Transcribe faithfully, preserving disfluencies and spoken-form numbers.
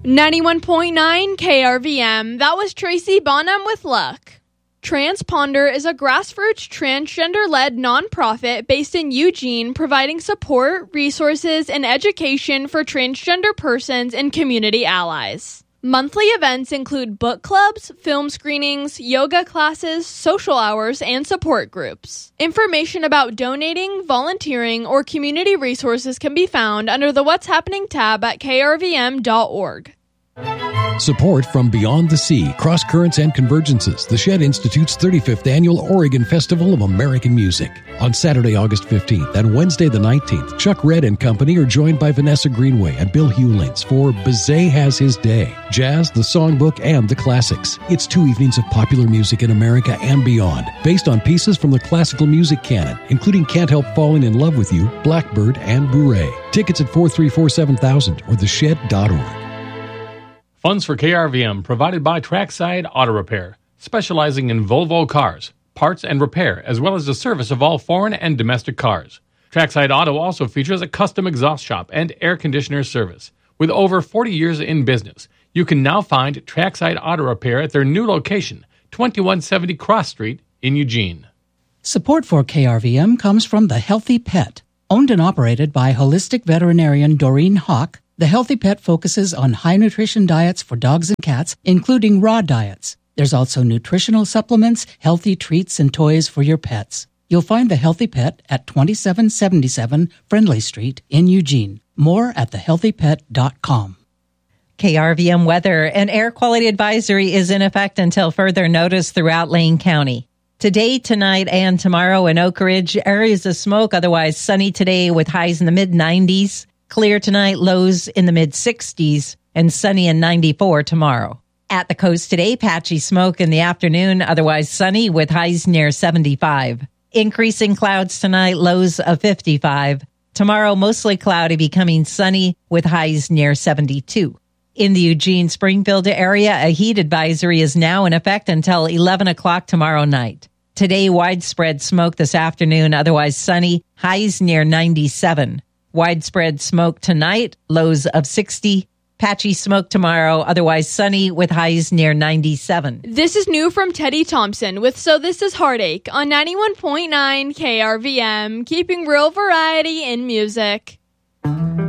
ninety-one point nine K R V M, that was Tracy Bonham with Luck. Transponder is a grassroots transgender-led nonprofit based in Eugene, providing support, resources, and education for transgender persons and community allies. Monthly events include book clubs, film screenings, yoga classes, social hours, and support groups. Information about donating, volunteering, or community resources can be found under the What's Happening tab at k r v m dot org. Support from Beyond the Sea, Cross Currents and Convergences, the Shed Institute's thirty-fifth Annual Oregon Festival of American Music. On Saturday, August fifteenth and Wednesday the nineteenth, Chuck Red and Company are joined by Vanessa Greenway and Bill Hewlins for Bizet Has His Day, Jazz, the Songbook, and the Classics. It's two evenings of popular music in America and beyond, based on pieces from the classical music canon, including Can't Help Falling in Love with You, Blackbird, and Bourrée. Tickets at four three four seven thousand or the shed dot org. Funds for K R V M provided by Trackside Auto Repair, specializing in Volvo cars, parts and repair, as well as the service of all foreign and domestic cars. Trackside Auto also features a custom exhaust shop and air conditioner service. With over forty years in business, you can now find Trackside Auto Repair at their new location, twenty-one seventy Cross Street in Eugene. Support for K R V M comes from The Healthy Pet. Owned and operated by holistic veterinarian Doreen Hawk, The Healthy Pet focuses on high-nutrition diets for dogs and cats, including raw diets. There's also nutritional supplements, healthy treats, and toys for your pets. You'll find The Healthy Pet at twenty-seven seventy-seven Friendly Street in Eugene. More at the healthy pet dot com. K R V M weather. An air quality advisory is in effect until further notice throughout Lane County. Today, tonight, and tomorrow in Oak Ridge, areas of smoke, otherwise sunny today with highs in the mid nineties. Clear tonight, lows in the mid sixties, and sunny and ninety-four tomorrow. At the coast today, patchy smoke in the afternoon, otherwise sunny with highs near seventy-five. Increasing clouds tonight, lows of fifty-five. Tomorrow, mostly cloudy, becoming sunny with highs near seventy-two. In the Eugene-Springfield area, a heat advisory is now in effect until eleven o'clock tomorrow night. Today, widespread smoke this afternoon, otherwise sunny, highs near ninety-seven. Widespread smoke tonight, lows of sixty. Patchy smoke tomorrow, otherwise sunny with highs near ninety-seven. This is new from Teddy Thompson with So This Is Heartache on ninety-one point nine K R V M, keeping real variety in music.